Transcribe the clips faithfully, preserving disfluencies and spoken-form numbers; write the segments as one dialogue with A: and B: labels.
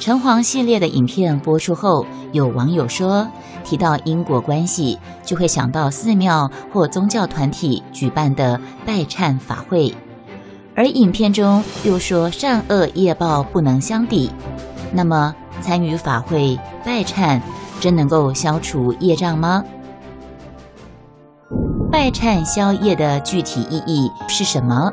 A: 城隍系列的影片播出后，有网友说，提到因果关系，就会想到寺庙或宗教团体举办的拜忏法会，而影片中又说善恶业报不能相抵。那么，参与法会拜忏，真能够消除业障吗？拜忏消业的具体意义是什么？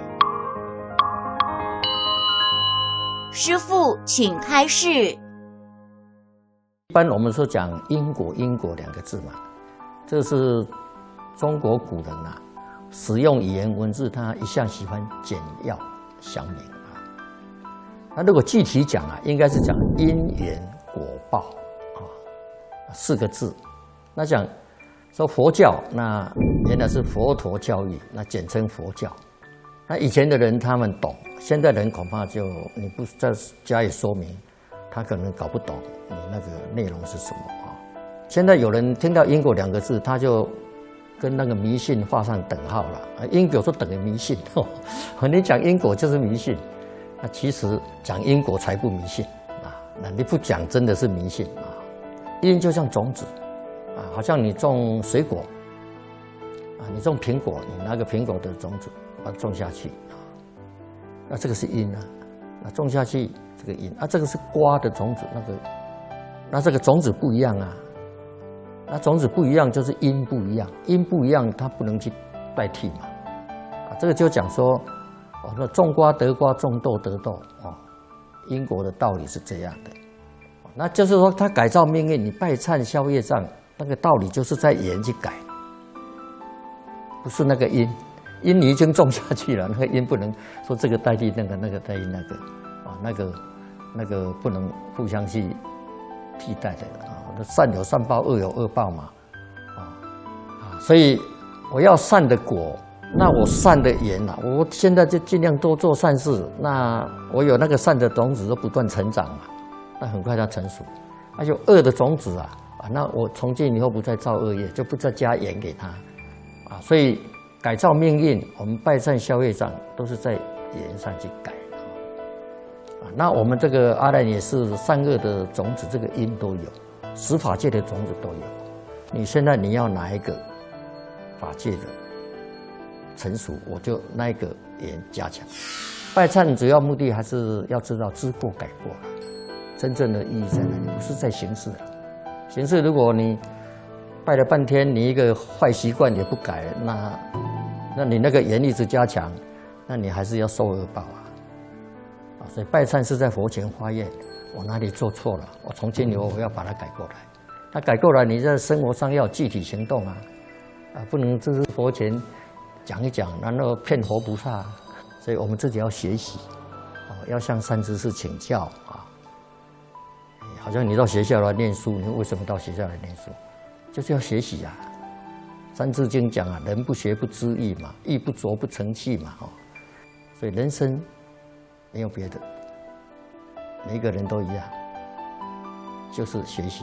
B: 师父，请开示。
C: 一般我们说讲因果，因果两个字嘛，这是中国古人啊使用语言文字，他一向喜欢简要详明啊。那如果具体讲啊，应该是讲因缘果报啊，四个字。那讲说佛教，那原来是佛陀教育，那简称佛教。那以前的人他们懂，现在人恐怕就你不再加以说明，他可能搞不懂你那个内容是什么啊。现在有人听到因果两个字，他就跟那个迷信画上等号了。因果说等于迷信，哦，你讲因果就是迷信，那其实讲因果才不迷信啊。那你不讲真的是迷信啊。因就像种子啊，好像你种水果啊，你种苹果，你拿个苹果的种子把它种下去啊，那这个是因啊，那种下去这个因啊，这个是瓜的种子，那个那这个种子不一样啊，那种子不一样就是因不一样，因不一样它不能去代替嘛啊，这个就讲说哦，那种瓜得瓜，种豆得豆哦，因果的道理是这样的，那就是说它改造命运，你拜忏消业障，那个道理就是在言去改，不是那个因。因你已经种下去了，那个因不能说这个代替那个，那个代替那个，啊，那个那个不能互相去替代的啊。善有善报，恶有恶报嘛，啊啊，所以我要善的果，那我善的缘啊，我现在就尽量多做善事，那我有那个善的种子，都不断成长嘛，那很快它成熟。那有恶的种子啊，啊，那我从今以后不再造恶业，就不再加盐给它，啊，所以。改造命运，我们拜忏消业障都是在言上去改啊。那我们这个阿赖也是善恶的种子，这个因都有，十法界的种子都有。你现在你要哪一个法界的成熟，我就那一个言加强。拜忏主要目的还是要知道知过改过，真正的意义在哪里？不是在形式啊。形式如果你拜了半天，你一个坏习惯也不改，那那你那个言一直加强，那你还是要受恶报啊！啊，所以拜忏是在佛前发愿，我哪里做错了，我从今以后我要把它改过来。那改过来，你在生活上要具体行动啊！啊，不能只是佛前讲一讲，然后骗活菩萨。所以我们自己要学习，啊，要向善知识请教啊。好像你到学校来念书，你为什么到学校来念书？就是要学习啊，《三字经》讲啊，人不学不知义嘛，义不琢不成器嘛，哦，所以人生没有别的，每一个人都一样，就是学习。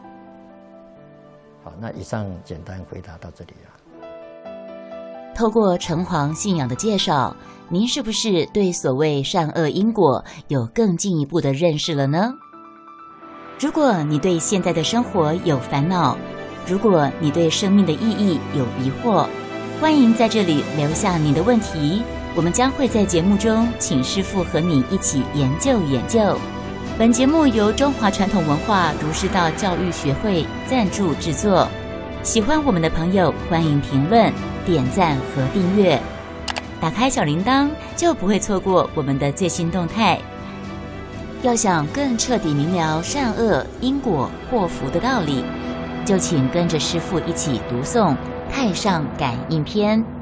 C: 好，那以上简单回答到这里啊。
A: 透过城隍信仰的介绍，您是不是对所谓善恶因果有更进一步的认识了呢？如果你对现在的生活有烦恼，如果你对生命的意义有疑惑，欢迎在这里留下你的问题，我们将会在节目中请师父和你一起研究研究。本节目由中华传统文化儒释道教育学会赞助制作，喜欢我们的朋友欢迎评论、点赞和订阅，打开小铃铛就不会错过我们的最新动态。要想更彻底明了善恶因果祸福的道理，就请跟着师父一起读诵《太上感应篇》。